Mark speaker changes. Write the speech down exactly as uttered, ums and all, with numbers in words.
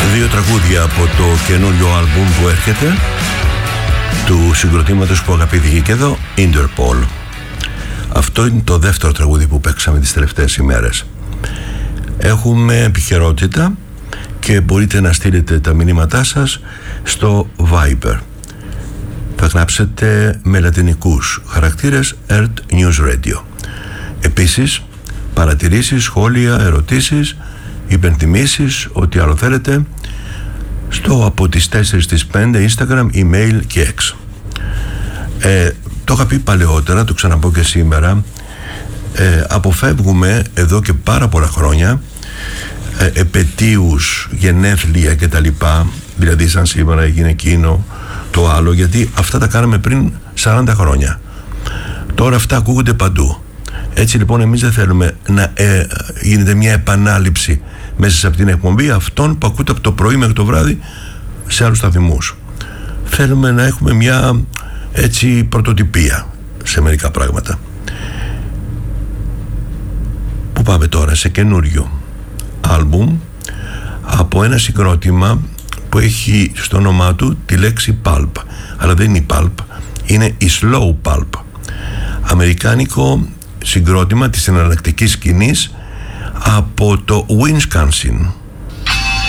Speaker 1: Δύο τραγούδια από το καινούριο άλμπουμ που έρχεται του συγκροτήματος που αγαπήθηκε και εδώ, Interpol. Αυτό είναι το δεύτερο τραγούδι που παίξαμε τις τελευταίες ημέρες. Έχουμε επικαιρότητα και μπορείτε να στείλετε τα μηνύματά σας στο Viber. Θα γράψετε με λατινικούς χαρακτήρες Earth News Radio. Επίσης, παρατηρήσεις, σχόλια, ερωτήσεις, υπενθυμίσεις, ό,τι άλλο θέλετε, στο από τις τέσσερις στις πέντε Instagram, email και X. Ε, το είχα πει παλαιότερα, το ξαναπώ και σήμερα, ε, αποφεύγουμε εδώ και πάρα πολλά χρόνια ε, επετείους, γενέθλια και τα λοιπά, δηλαδή σαν σήμερα έγινε εκείνο το άλλο, γιατί αυτά τα κάναμε πριν σαράντα χρόνια. Τώρα αυτά ακούγονται παντού. Έτσι λοιπόν εμείς δεν θέλουμε να ε, γίνεται μια επανάληψη μέσα σε αυτήν την εκπομπή αυτών που ακούτε από το πρωί μέχρι το βράδυ σε άλλους σταθμούς. Θέλουμε να έχουμε μια έτσι πρωτοτυπία σε μερικά πράγματα. Που πάμε τώρα σε καινούριο άλμπουμ από ένα συγκρότημα που έχει στο όνομά του τη λέξη pulp, αλλά δεν είναι η pulp, είναι η slow pulp, αμερικάνικο συγκρότημα της εναλλακτικής σκηνής από το Wisconsin.